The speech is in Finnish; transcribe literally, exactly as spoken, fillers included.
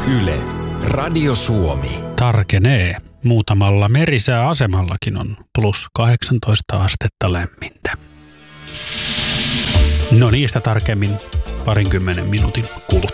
Yle, Radio Suomi. Tarkenee. Muutamalla merisääasemallakin on plus kahdeksantoista astetta lämmintä. No niistä tarkemmin parinkymmenen minuutin kuluttua.